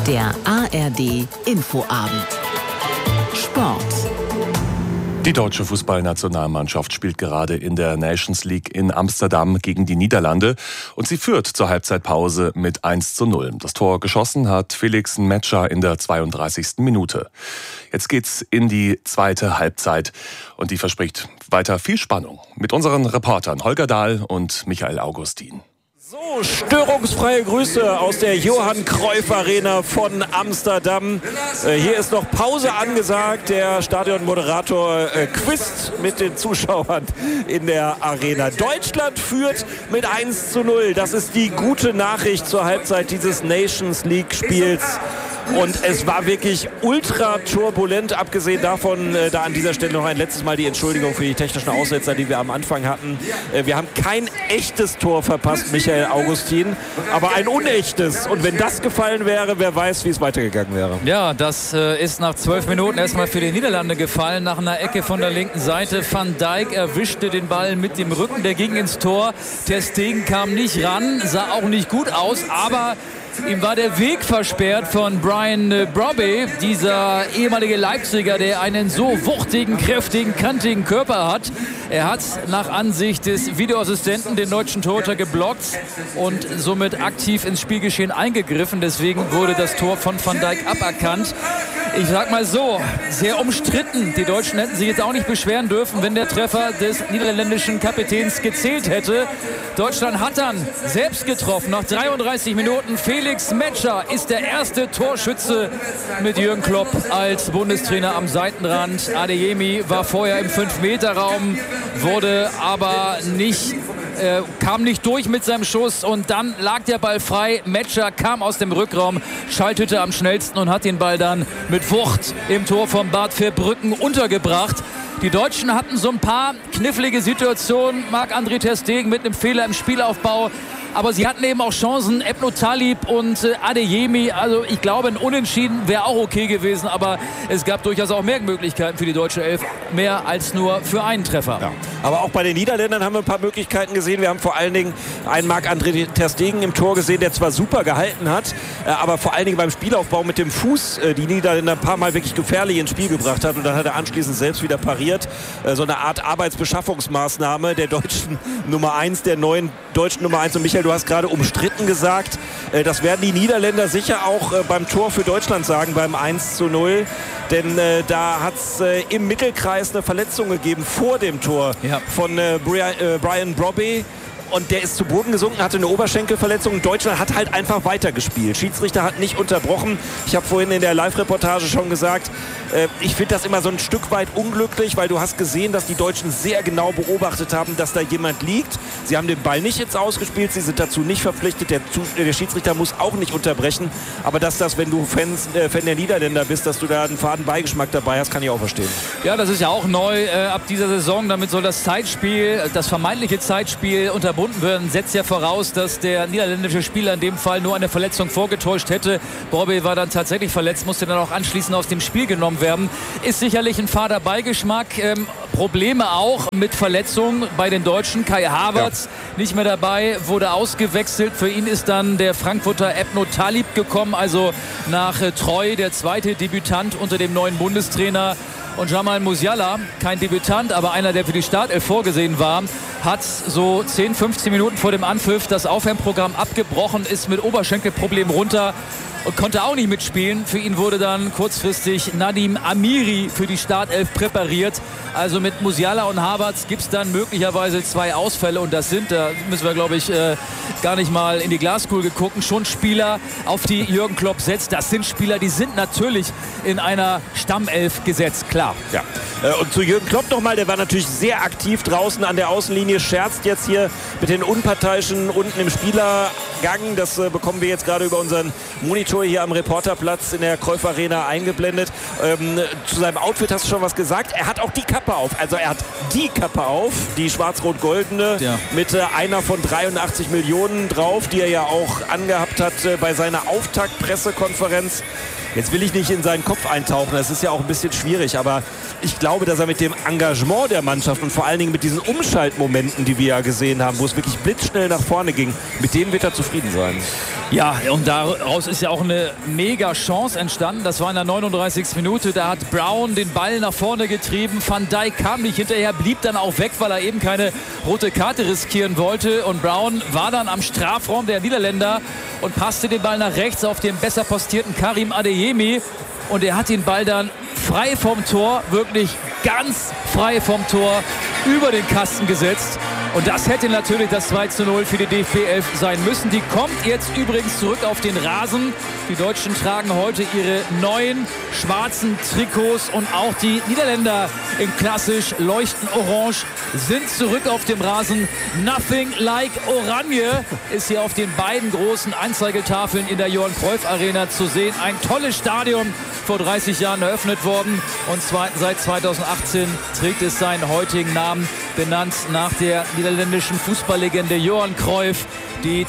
Der ARD Infoabend. Sport. Die deutsche Fußballnationalmannschaft spielt gerade in der Nations League in Amsterdam gegen die Niederlande und sie führt zur Halbzeitpause mit 1:0. Das Tor geschossen hat Felix Metscher in der 32. Minute. Jetzt geht's in die zweite Halbzeit und die verspricht weiter viel Spannung mit unseren Reportern Holger Dahl und Michael Augustin. So, störungsfreie Grüße aus der Johann Cruyff Arena von Amsterdam. Hier ist noch Pause angesagt. Der Stadionmoderator quizt mit den Zuschauern in der Arena. Deutschland führt mit 1:0. Das ist die gute Nachricht zur Halbzeit dieses Nations League Spiels. Und es war wirklich ultra turbulent, abgesehen davon, da an dieser Stelle noch ein letztes Mal die Entschuldigung für die technischen Aussetzer, die wir am Anfang hatten. Wir haben kein echtes Tor verpasst, Michael Augustin, aber ein unechtes. Und wenn das gefallen wäre, wer weiß, wie es weitergegangen wäre. Ja, das ist nach 12 Minuten erstmal für die Niederlande gefallen. Nach einer Ecke von der linken Seite. Van Dijk erwischte den Ball mit dem Rücken, der ging ins Tor. Ter Stegen kam nicht ran, sah auch nicht gut aus, aber ihm war der Weg versperrt von Brian Brobby, dieser ehemalige Leipziger, der einen so wuchtigen, kräftigen, kantigen Körper hat. Er hat nach Ansicht des Videoassistenten den deutschen Torhüter geblockt und somit aktiv ins Spielgeschehen eingegriffen. Deswegen wurde das Tor von Van Dijk aberkannt. Ich sag mal so, sehr umstritten. Die Deutschen hätten sich jetzt auch nicht beschweren dürfen, wenn der Treffer des niederländischen Kapitäns gezählt hätte. Deutschland hat dann selbst getroffen. Nach 33 Minuten Felix Metscher ist der erste Torschütze mit Jürgen Klopp als Bundestrainer am Seitenrand. Adeyemi war vorher im 5-Meter-Raum, wurde aber nicht kam nicht durch mit seinem Schuss und dann lag der Ball frei. Metscher kam aus dem Rückraum, schaltete am schnellsten und hat den Ball dann mit Wucht im Tor von Bad Verbrücken untergebracht. Die Deutschen hatten so ein paar knifflige Situationen. Marc-André ter Stegen mit einem Fehler im Spielaufbau. Aber sie hatten eben auch Chancen, Ebno Talib und Adeyemi. Also ich glaube, ein Unentschieden wäre auch okay gewesen. Aber es gab durchaus auch mehr Möglichkeiten für die deutsche Elf. Mehr als nur für einen Treffer. Ja. Aber auch bei den Niederländern haben wir ein paar Möglichkeiten gesehen. Wir haben vor allen Dingen einen Marc-André ter Stegen im Tor gesehen, der zwar super gehalten hat, aber vor allen Dingen beim Spielaufbau mit dem Fuß die Niederländer ein paar Mal wirklich gefährlich ins Spiel gebracht hat. Und dann hat er anschließend selbst wieder pariert. So eine Art Arbeitsbeschaffungsmaßnahme der deutschen Nummer 1, der neuen deutschen Nummer 1. Und Michael, du hast gerade umstritten gesagt, das werden die Niederländer sicher auch beim Tor für Deutschland sagen, beim 1:0. Denn da hat es im Mittelkreis eine Verletzung gegeben vor dem Tor von Brian Brobby. Und der ist zu Boden gesunken, hatte eine Oberschenkelverletzung. Deutschland hat halt einfach weitergespielt. Schiedsrichter hat nicht unterbrochen. Ich habe vorhin in der Live-Reportage schon gesagt, ich finde das immer so ein Stück weit unglücklich, weil du hast gesehen, dass die Deutschen sehr genau beobachtet haben, dass da jemand liegt. Sie haben den Ball nicht jetzt ausgespielt, sie sind dazu nicht verpflichtet. Der Schiedsrichter muss auch nicht unterbrechen. Aber dass das, wenn du Fan der Niederländer bist, dass du da einen faden Beigeschmack dabei hast, kann ich auch verstehen. Ja, das ist ja auch neu ab dieser Saison. Damit soll das Zeitspiel, das vermeintliche Zeitspiel unterbunden werden, setzt ja voraus, dass der niederländische Spieler in dem Fall nur eine Verletzung vorgetäuscht hätte. Brobby war dann tatsächlich verletzt, musste dann auch anschließend aus dem Spiel genommen werden. Ist sicherlich ein fader Beigeschmack. Probleme auch mit Verletzungen bei den Deutschen. Kai Havertz nicht mehr dabei, wurde ausgewechselt. Für ihn ist dann der Frankfurter Ebno Talib gekommen, also nach Treu der zweite Debütant unter dem neuen Bundestrainer. Und Jamal Musiala, kein Debütant, aber einer, der für die Startelf vorgesehen war, hat so 10, 15 Minuten vor dem Anpfiff das Aufwärmprogramm abgebrochen, ist mit Oberschenkelproblemen runter und konnte auch nicht mitspielen. Für ihn wurde dann kurzfristig Nadim Amiri für die Startelf präpariert. Also mit Musiala und Havertz gibt es dann möglicherweise 2 Ausfälle. Und das sind, da müssen wir, glaube ich, gar nicht mal in die Glaskugel gucken, schon Spieler, auf die Jürgen Klopp setzt. Das sind Spieler, die sind natürlich in einer Stammelf gesetzt, klar. Ja. Und zu Jürgen Klopp nochmal, der war natürlich sehr aktiv draußen an der Außenlinie, scherzt jetzt hier mit den Unparteiischen unten im Spielergang. Das bekommen wir jetzt gerade über unseren Monitor hier am Reporterplatz in der Cruyff Arena eingeblendet. Zu seinem Outfit hast du schon was gesagt. Er hat auch die Kappe auf. Also er hat die Kappe auf, die schwarz-rot-goldene, mit einer von 83 Millionen drauf, die er ja auch angehabt hat bei seiner Auftaktpressekonferenz. Jetzt will ich nicht in seinen Kopf eintauchen, das ist ja auch ein bisschen schwierig, aber ich glaube, dass er mit dem Engagement der Mannschaft und vor allen Dingen mit diesen Umschaltmomenten, die wir ja gesehen haben, wo es wirklich blitzschnell nach vorne ging, mit denen wird er zufrieden sein. Ja, und daraus ist ja auch eine mega Chance entstanden. Das war in der 39. Minute. Da hat Brown den Ball nach vorne getrieben. Van Dijk kam nicht hinterher, blieb dann auch weg, weil er eben keine rote Karte riskieren wollte. Und Brown war dann am Strafraum der Niederländer und passte den Ball nach rechts auf den besser postierten Karim Adeyemi. Und er hat den Ball dann frei vom Tor, wirklich ganz frei vom Tor, über den Kasten gesetzt. Und das hätte natürlich das 2:0 für die DFB 11 sein müssen. Die kommt jetzt übrigens zurück auf den Rasen. Die Deutschen tragen heute ihre neuen schwarzen Trikots und auch die Niederländer in klassisch leuchtend orange sind zurück auf dem Rasen. Nothing like Oranje ist hier auf den beiden großen Anzeigetafeln in der Johann Cruyff Arena zu sehen. Ein tolles Stadion, vor 30 Jahren eröffnet worden und seit 2018 trägt es seinen heutigen Namen, benannt nach der niederländischen Fußballlegende Johan Cruyff, die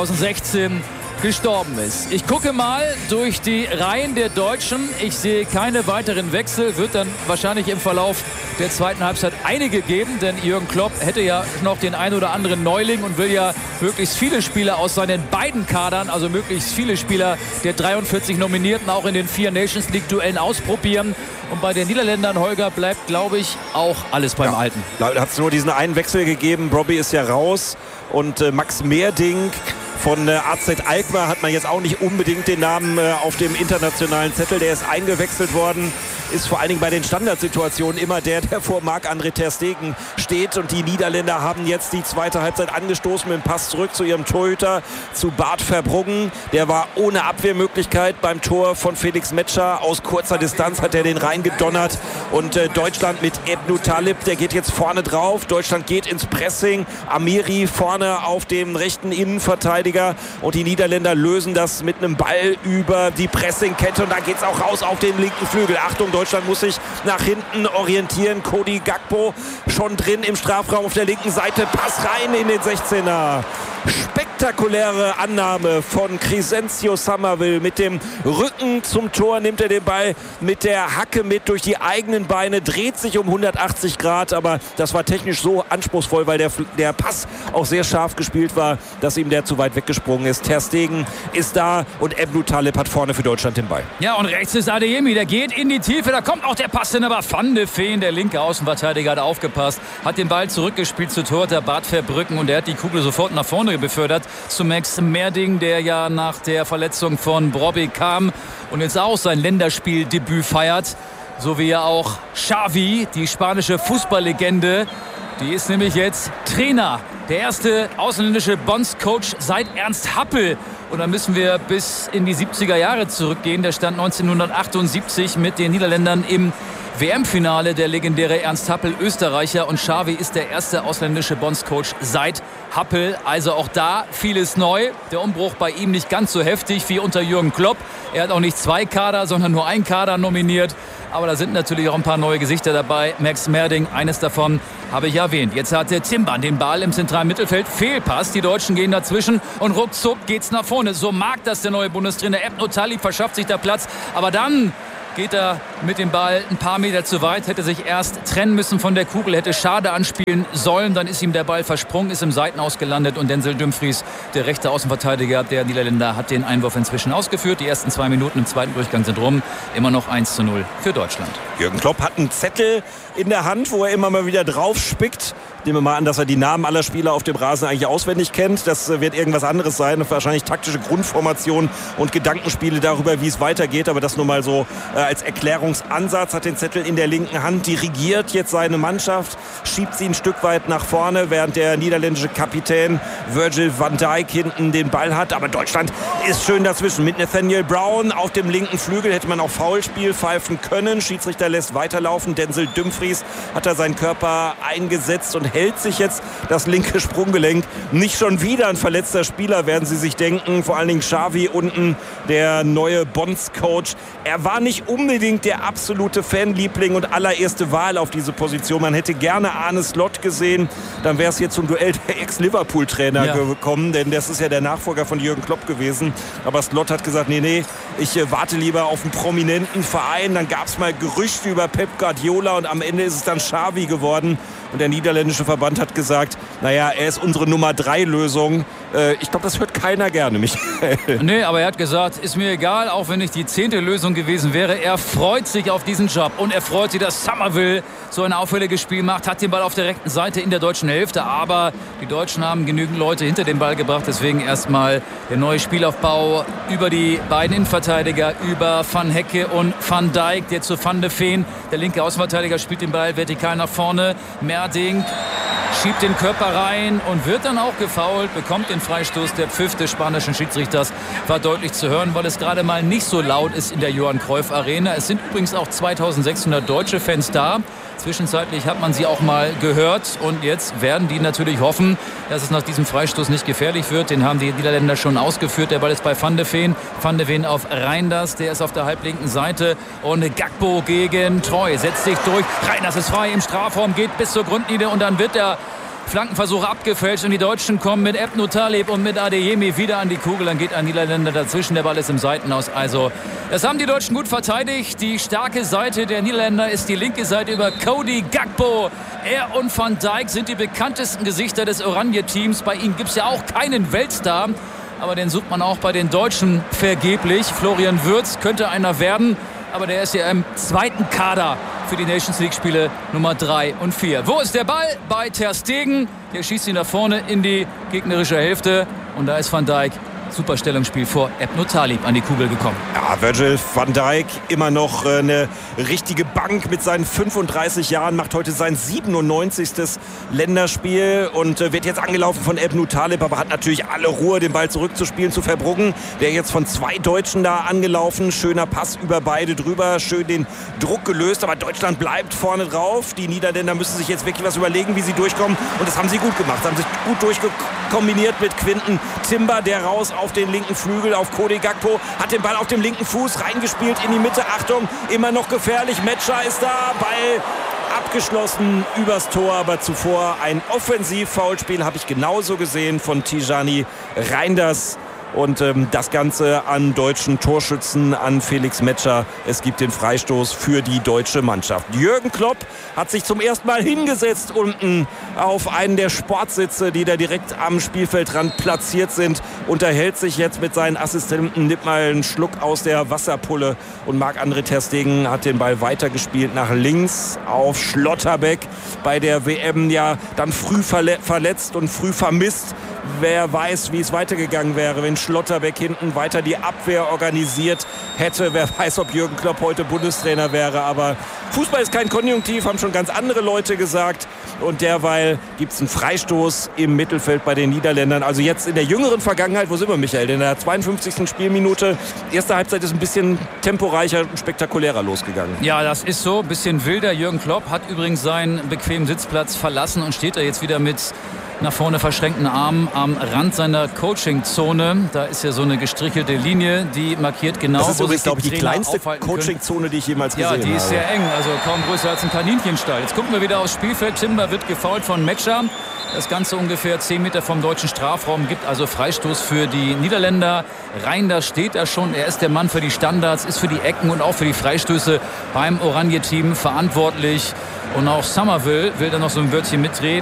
2016 gestorben ist. Ich gucke mal durch die Reihen der Deutschen. Ich sehe keine weiteren Wechsel. Wird dann wahrscheinlich im Verlauf der zweiten Halbzeit einige geben, denn Jürgen Klopp hätte ja noch den ein oder anderen Neuling und will ja möglichst viele Spieler aus seinen beiden Kadern, also möglichst viele Spieler der 43 Nominierten auch in den 4 Nations League Duellen ausprobieren. Und bei den Niederländern, Holger, bleibt, glaube ich, auch alles beim Alten. Da hat es nur diesen einen Wechsel gegeben. Brobby ist ja raus und Max Meerdink von AZ Alkmaar hat man jetzt auch nicht unbedingt den Namen auf dem internationalen Zettel. Der ist eingewechselt worden. Ist vor allen Dingen bei den Standardsituationen immer der vor Marc-André ter Stegen steht. Und die Niederländer haben jetzt die zweite Halbzeit angestoßen mit dem Pass zurück zu ihrem Torhüter, zu Bart Verbruggen. Der war ohne Abwehrmöglichkeit beim Tor von Felix Metscher. Aus kurzer Distanz hat er den reingedonnert. Und Deutschland mit Ebnou Talib, der geht jetzt vorne drauf. Deutschland geht ins Pressing. Amiri vorne auf dem rechten Innenverteidiger. Und die Niederländer lösen das mit einem Ball über die Pressingkette. Und da geht es auch raus auf den linken Flügel. Achtung, Deutschland muss sich nach hinten orientieren. Cody Gakpo schon drin im Strafraum auf der linken Seite. Pass rein in den 16er. Spektakuläre Annahme von Crescencio Summerville. Mit dem Rücken zum Tor nimmt er den Ball mit der Hacke mit durch die eigenen Beine, dreht sich um 180 Grad. Aber das war technisch so anspruchsvoll, weil der Pass auch sehr scharf gespielt war, dass ihm der zu weit weggesprungen ist. Ter Stegen ist da und Ebnou Talib hat vorne für Deutschland den Ball. Ja, und rechts ist Adeyemi, der geht in die Tiefe. Da kommt auch der Pass hin, aber Van de Ven, der linke Außenverteidiger, hat aufgepasst, hat den Ball zurückgespielt zu Torhüter Bart Verbruggen und der hat die Kugel sofort nach vorne befördert zu Max Meerdink, der ja nach der Verletzung von Brobby kam und jetzt auch sein Länderspieldebüt feiert. So wie ja auch Xavi, die spanische Fußballlegende. Die ist nämlich jetzt Trainer. Der erste ausländische Bondscoach seit Ernst Happel. Und dann müssen wir bis in die 70er Jahre zurückgehen. Der stand 1978 mit den Niederländern im WM-Finale, der legendäre Ernst Happel, Österreicher. Und Xavi ist der erste ausländische Bondscoach seit Happel. Also auch da vieles neu. Der Umbruch bei ihm nicht ganz so heftig wie unter Jürgen Klopp. Er hat auch nicht 2 Kader, sondern nur 1 Kader nominiert. Aber da sind natürlich auch ein paar neue Gesichter dabei. Max Meerdink, eines davon habe ich erwähnt. Jetzt hat der Timber den Ball im zentralen Mittelfeld. Fehlpass. Die Deutschen gehen dazwischen und ruckzuck geht's nach vorne. So mag das der neue Bundestrainer. Ebnou Talib verschafft sich da Platz. Aber dann geht er mit dem Ball ein paar Meter zu weit, hätte sich erst trennen müssen von der Kugel, hätte Schade anspielen sollen, dann ist ihm der Ball versprungen, ist im Seitenaus gelandet und Denzel Dumfries, der rechte Außenverteidiger der Niederländer, hat den Einwurf inzwischen ausgeführt. Die ersten 2 Minuten im zweiten Durchgang sind rum, immer noch 1:0 für Deutschland. Jürgen Klopp hat einen Zettel in der Hand, wo er immer mal wieder drauf spickt. Nehmen wir mal an, dass er die Namen aller Spieler auf dem Rasen eigentlich auswendig kennt. Das wird irgendwas anderes sein. Wahrscheinlich taktische Grundformationen und Gedankenspiele darüber, wie es weitergeht. Aber das nur mal so als Erklärungsansatz. Hat den Zettel in der linken Hand, dirigiert jetzt seine Mannschaft, schiebt sie ein Stück weit nach vorne, während der niederländische Kapitän Virgil van Dijk hinten den Ball hat. Aber Deutschland ist schön dazwischen. Mit Nathaniel Brown auf dem linken Flügel hätte man auch Foulspiel pfeifen können. Schiedsrichter lässt weiterlaufen. Denzel Dumfries hat da seinen Körper eingesetzt und hält sich jetzt das linke Sprunggelenk. Nicht schon wieder ein verletzter Spieler, werden Sie sich denken. Vor allen Dingen Xavi unten, der neue Bondscoach. Er war nicht unbedingt der absolute Fanliebling und allererste Wahl auf diese Position. Man hätte gerne Arne Slot gesehen. Dann wäre es jetzt zum Duell der Ex-Liverpool-Trainer gekommen, denn das ist ja der Nachfolger von Jürgen Klopp gewesen. Aber Slot hat gesagt, nee, ich warte lieber auf einen prominenten Verein. Dann gab es mal Gerüchte über Pep Guardiola und am Ende ist es dann Xavi geworden. Und der niederländische Verband hat gesagt, naja, er ist unsere Nummer 3 Lösung. Ich glaube, das hört keiner gerne, Michael. Nee, aber er hat gesagt, ist mir egal, auch wenn ich die 10. Lösung gewesen wäre. Er freut sich auf diesen Job und er freut sich, dass Summerville so ein auffälliges Spiel macht. Hat den Ball auf der rechten Seite in der deutschen Hälfte, aber die Deutschen haben genügend Leute hinter den Ball gebracht. Deswegen erstmal der neue Spielaufbau über die beiden Innenverteidiger, über Van Hecke und Van Dijk, der zu Van de Ven. Der linke Außenverteidiger spielt den Ball vertikal nach vorne. Merdink schiebt den Körper rein und wird dann auch gefoult, bekommt den Freistoß. Der Pfiff des spanischen Schiedsrichters war deutlich zu hören, weil es gerade mal nicht so laut ist in der Johann Cruyff Arena. Es sind übrigens auch 2600 deutsche Fans da. Zwischenzeitlich hat man sie auch mal gehört und jetzt werden die natürlich hoffen, dass es nach diesem Freistoß nicht gefährlich wird. Den haben die Niederländer schon ausgeführt. Der Ball ist bei Van de Ven. Van de Ven auf Reinders, der ist auf der halblinken Seite und Gakpo gegen Treu, setzt sich durch. Reinders ist frei im Strafraum, geht bis zur Grundlinie und dann wird der Flankenversuch abgefälscht und die Deutschen kommen mit Ebnu Taleb und mit Adeyemi wieder an die Kugel. Dann geht ein Niederländer dazwischen, der Ball ist im Seitenaus. Also das haben die Deutschen gut verteidigt. Die starke Seite der Niederländer ist die linke Seite über Cody Gakpo. Er und Van Dijk sind die bekanntesten Gesichter des Oranje-Teams. Bei ihnen gibt es ja auch keinen Weltstar, aber den sucht man auch bei den Deutschen vergeblich. Florian Wirtz könnte einer werden, aber der ist ja im zweiten Kader für die Nations League-Spiele Nummer 3 und 4. Wo ist der Ball? Bei Ter Stegen. Der schießt ihn nach vorne in die gegnerische Hälfte. Und da ist Van Dijk, super Stellungsspiel, vor Ebnu Talib an die Kugel gekommen. Ja, Virgil van Dijk immer noch eine richtige Bank mit seinen 35 Jahren, macht heute sein 97. Länderspiel und wird jetzt angelaufen von Ebnu Talib, aber hat natürlich alle Ruhe, den Ball zurückzuspielen zu Verbruggen. Der jetzt von 2 Deutschen da angelaufen. Schöner Pass über beide drüber, schön den Druck gelöst, aber Deutschland bleibt vorne drauf. Die Niederländer müssen sich jetzt wirklich was überlegen, wie sie durchkommen und das haben sie gut gemacht. Sie haben sich gut durchkombiniert mit Quinten Timber, der raus auf den linken Flügel, auf Cody Gakpo, hat den Ball auf dem linken Fuß reingespielt in die Mitte. Achtung, immer noch gefährlich. Metscher ist da, Ball abgeschlossen übers Tor, aber zuvor ein Offensiv-Foulspiel habe ich genauso gesehen von Tijani Reinders. Und das Ganze an deutschen Torschützen, an Felix Metscher. Es gibt den Freistoß für die deutsche Mannschaft. Jürgen Klopp hat sich zum ersten Mal hingesetzt unten auf einen der Sportsitze, die da direkt am Spielfeldrand platziert sind. Unterhält sich jetzt mit seinen Assistenten, nimmt mal einen Schluck aus der Wasserpulle. Und Marc-André ter Stegen hat den Ball weitergespielt nach links auf Schlotterbeck. Bei der WM ja dann früh verletzt und früh vermisst. Wer weiß, wie es weitergegangen wäre, wenn Schlotterbeck hinten weiter die Abwehr organisiert hätte. Wer weiß, ob Jürgen Klopp heute Bundestrainer wäre. Aber Fußball ist kein Konjunktiv, haben schon ganz andere Leute gesagt. Und derweil gibt es einen Freistoß im Mittelfeld bei den Niederländern. Also jetzt in der jüngeren Vergangenheit, wo sind wir, Michael? In der 52. Spielminute. Erste Halbzeit ist ein bisschen temporeicher und spektakulärer losgegangen. Ja, das ist so. Ein bisschen wilder. Jürgen Klopp hat übrigens seinen bequemen Sitzplatz verlassen und steht da jetzt wieder mit nach vorne verschränkten Armen am Rand seiner Coaching-Zone. Da ist ja so eine gestrichelte Linie, die markiert genau, das ist wo übrigens, sich die die kleinste Coaching-Zone, die ich jemals gesehen habe. Ja, die ist sehr eng, also kaum größer als ein Kaninchenstall. Jetzt gucken wir wieder aufs Spielfeld. Timber wird gefoult von Metscher. Das Ganze ungefähr 10 Meter vom deutschen Strafraum, gibt also Freistoß für die Niederländer. Reinders steht da schon, er ist der Mann für die Standards, ist für die Ecken und auch für die Freistöße beim Oranje-Team verantwortlich. Und auch Summerville will da noch so ein Wörtchen mitreden.